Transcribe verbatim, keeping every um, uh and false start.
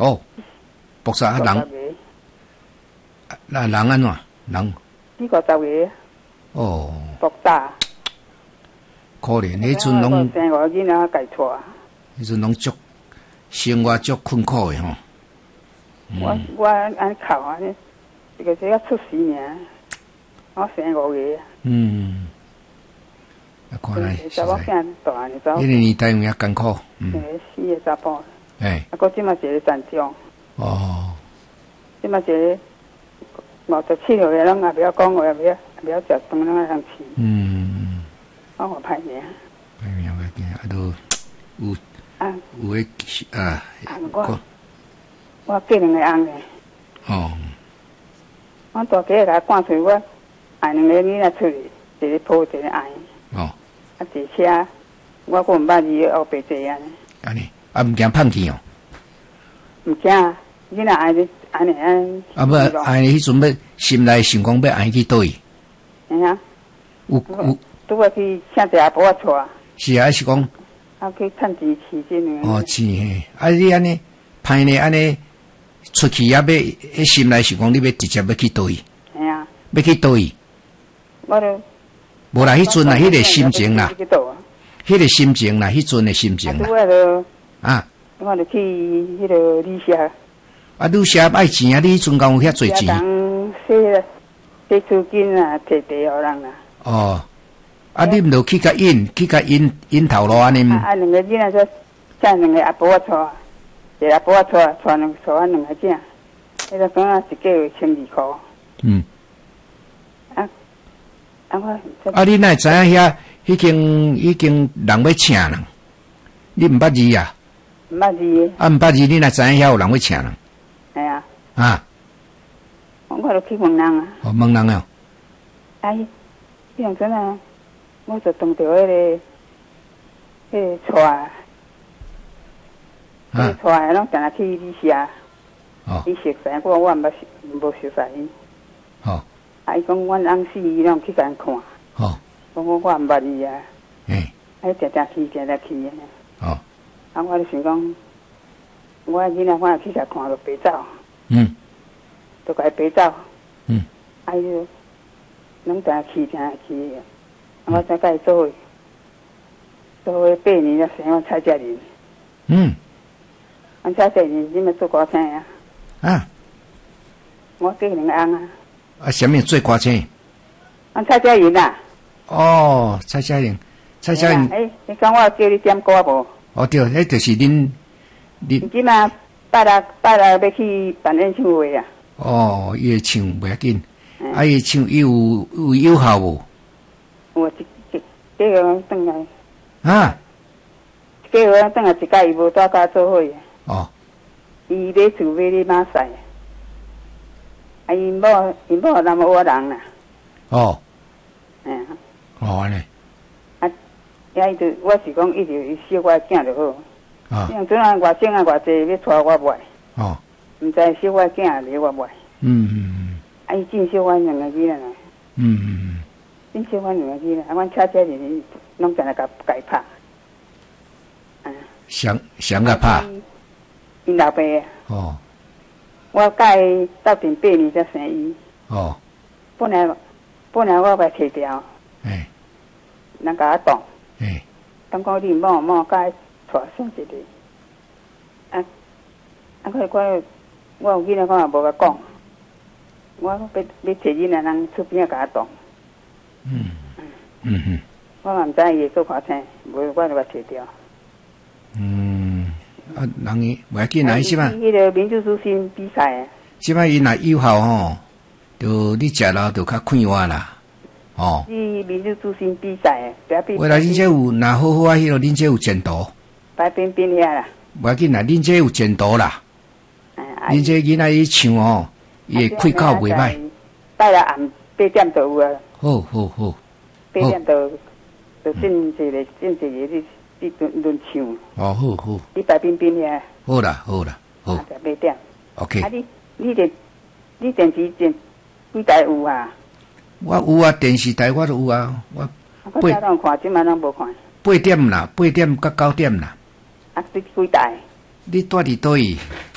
哦，搏杀人，那人安怎？人四五十个。 哦。 搏杀。 可怜，迄阵拢生五囡仔家带。 迄阵拢足生活足困苦的吼。 我我安靠啊，这个只要出事呢，我生五个。嗯。 啊，看来。 查某囝大呢，查某。 迄个年代有影艰苦。 嗯。四个查甫。 哎。 啊，搁即嘛一个残障。 哦。 即嘛一个五十七岁的，拢也不要讲话，也不要不要食饭，拢爱通吃。嗯。我我歹命。 歹命歹命，啊都有啊有诶啊。 我我嫁两个翁诶。哦。我大家甲赶出去，我爱两个囡仔出去，一个抱一个爱。哦。啊，坐车，我阁毋捌字后白坐安尼。 安尼，啊毋惊胖去哦。 毋惊，囡仔爱你安尼安。 啊不，安尼迄阵要心内想讲要安尼去倒去。 哎呀。 有有。 拄我去请一个阿婆仔带。 是啊，是讲。 啊，去趁钱饲这两个。 哦，饲嘿，啊你安尼，歹呢安尼，出去也要，迄心内想讲你要直接要去倒去。 哎呀。 要去倒去。 我都。 无啦，迄阵啦，迄个心情啦。迄个心情啦，迄阵的心情啦。啊。 我就去迄个旅社。 啊，旅社爱钱啊！你迄阵敢有遐侪钱？ 人洗洗厝巾啊，摕地互人啦。哦。啊！你毋着去甲引，去甲引引头路安尼。啊啊！两个囡仔说，请两个阿婆仔带，一个阿婆仔带，带两带啊两个囝，迄个讲啊一个月千二箍。嗯。啊啊我。啊！你哪会知影遐已经已经人要请人？你毋捌字啊？毋捌字。啊！毋捌字，你哪知影遐有人要请人？系啊。啊。我就去问人啊。哦，问人啊。哎，迄样阵啊。我就当着迄个，迄个带，迄个带，拢定定去旅社。哦。伊熟悉我，我毋捌无熟悉伊。哦。啊！伊讲阮翁死，伊拢去甲因看。哦。讲我我毋捌伊啊。嗯。啊！伊定定去，定定去安尼。哦。啊！我就想讲，我囡仔我去甲看，就白走。嗯。就甲伊白走。嗯。啊！伊就拢定定去，定定去。我才甲伊做伙，做伙八年才生我蔡佳玲。嗯。阮蔡佳玲你们做歌星啊？啊。我嫁两个翁啊。啊，什么做歌星？阮蔡佳玲啊。哦，蔡佳玲，蔡佳玲。诶，你讲我叫你点歌无？哦对，迄就是恁恁。即嘛拜六拜六要去办演唱会啊。哦，伊会唱袂要紧，啊伊唱伊有有有效无？我一一这个转来啊，这个转来一届伊无带甲做伙哦，伊买厝买咧马赛，啊伊某伊某南无我人啦。哦，嗯，哦安尼，啊，遐伊就我是讲伊就小我囝就好，啊，像阵啊外省啊偌济要带我买，哦，毋知小我囝离我买，嗯嗯嗯，啊伊真小我两个囡仔啦，嗯嗯嗯。恁小阮两个囡仔，啊，阮车车是拢在那甲家拍，啊，想想甲拍，因老爸啊，哦，我甲伊斗阵八年才生伊，哦，本来本来我要摕掉，哎，人甲我挡，哎，感觉你某某甲伊带生一个，啊，啊，我我我有囡仔，我也无甲讲，我要要找囡仔人出边甲我挡。嗯嗯嗯，我嘛毋知伊会做歌星，无我就甲摕掉。嗯，啊，人伊袂要紧啊，伊即摆。迄个民族中心比赛啊。即摆伊若有效吼，就你食了就较快活啦，哦。是民族中心比赛啊，不要比。为了恁这有若好好啊，迄个恁这有前途。白边边遐啦。袂要紧啦，恁这有前途啦。恁这囡仔伊唱哦，伊会开口袂歹。拜了暗八點就有啊。好好好。八點就就進一個進一個你你輪輪唱。哦，好好。你白邊邊遐。好啦好啦好。啊，八點。OK。啊，你你電你電視電幾台有啊？我有啊，電視台我都有啊。我八點攏看，即擺攏無看。八點啦，八點到九點啦。啊，你幾台？你住佇倒位？